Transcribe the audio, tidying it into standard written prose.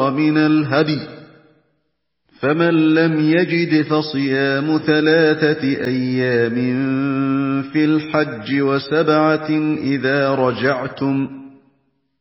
استيسر من الهدي، فمن لم يجد فصيام 3 أيام في الحج و7 إذا رجعتم،